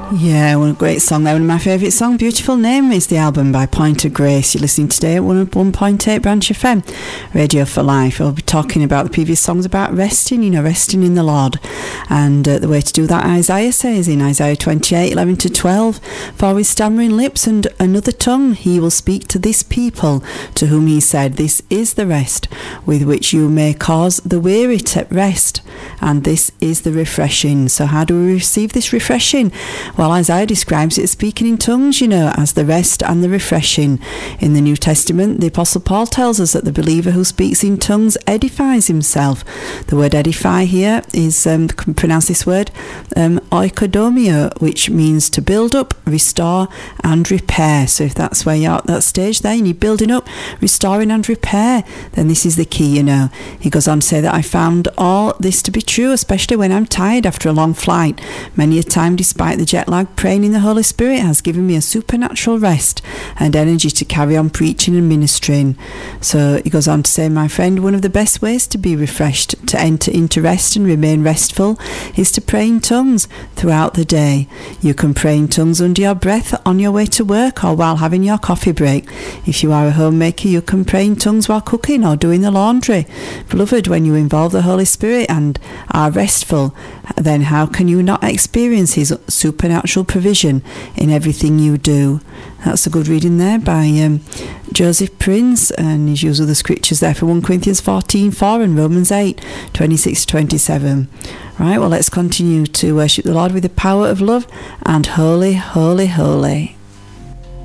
Yeah, what a great song there. One of my favourite songs, Beautiful Name, is the album by Point of Grace. You're listening today at 101.8 Branch FM, Radio for Life. We'll be talking about the previous songs about resting, resting in the Lord. And the way to do that, Isaiah says in Isaiah 28, 11 to 12, "For with stammering lips and another tongue he will speak to this people, to whom he said, This is the rest, with which you may cause the weary to rest. And this is the refreshing." So how do we receive this refreshing? Well, Isaiah describes it as speaking in tongues, as the rest and the refreshing. In the New Testament, the Apostle Paul tells us that the believer who speaks in tongues edifies himself. The word edify here is, can pronounce this word, oikodomio, which means to build up, restore and repair. So if that's where you're at that stage there, and you're building up, restoring and repair, then this is the key, He goes on to say that I found all this to be true, especially when I'm tired after a long flight. Many a time, despite the jet lag, praying in the Holy Spirit has given me a supernatural rest and energy to carry on preaching and ministering. So he goes on to say, my friend, one of the best ways to be refreshed, to enter into rest and remain restful, is to pray in tongues throughout the day. You can pray in tongues under your breath on your way to work or while having your coffee break. If you are a homemaker, you can pray in tongues while cooking or doing the laundry. Beloved, when you involve the Holy Spirit and are restful, then how can you not experience his supernatural provision in everything you do? That's a good reading there by Joseph Prince, and his use of the scriptures there for 1 Corinthians 14:4 and Romans 8:26-27. Right, well, let's continue to worship the Lord with the power of love and holy, holy, holy.